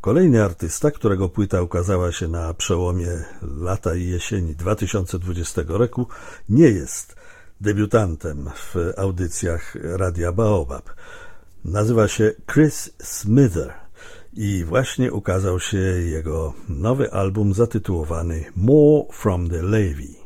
Kolejny artysta, którego płyta ukazała się na przełomie lata i jesieni 2020 roku, nie jest debiutantem w audycjach Radia Baobab. Nazywa się Chris Smither i właśnie ukazał się jego nowy album zatytułowany More from the Levy.